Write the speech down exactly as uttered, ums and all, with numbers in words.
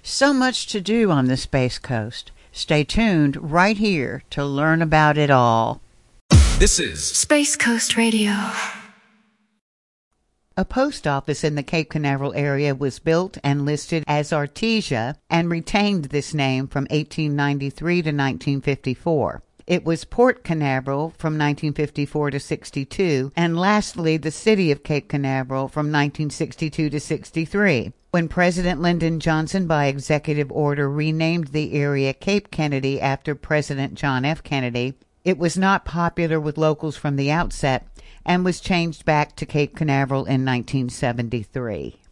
So much to do on the Space Coast. Stay tuned right here to learn about it all. This is Space Coast Radio. A post office in the Cape Canaveral area was built and listed as Artesia and retained this name from eighteen ninety-three to nineteen fifty-four. It was Port Canaveral from nineteen fifty-four to sixty-two, and lastly, the city of Cape Canaveral from nineteen sixty-two to sixty-three. When President Lyndon Johnson, by executive order, renamed the area Cape Kennedy after President John F. Kennedy, it was not popular with locals from the outset and was changed back to Cape Canaveral in nineteen seventy-three.